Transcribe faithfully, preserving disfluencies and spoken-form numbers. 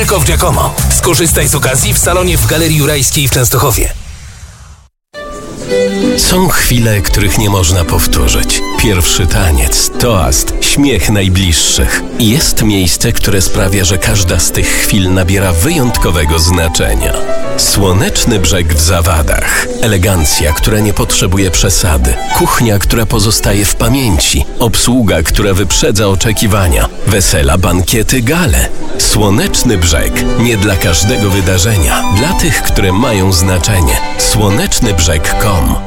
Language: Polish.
tylko w Giacomo. Skorzystaj z okazji w salonie w Galerii Jurajskiej w Częstochowie. Są chwile, których nie można powtórzyć. Pierwszy taniec, toast, śmiech najbliższych. Jest miejsce, które sprawia, że każda z tych chwil nabiera wyjątkowego znaczenia. Słoneczny Brzeg w Zawadach. Elegancja, która nie potrzebuje przesady. Kuchnia, która pozostaje w pamięci. Obsługa, która wyprzedza oczekiwania. Wesela, bankiety, gale. Słoneczny Brzeg. Nie dla każdego wydarzenia. Dla tych, które mają znaczenie. słoneczny brzeg kropka com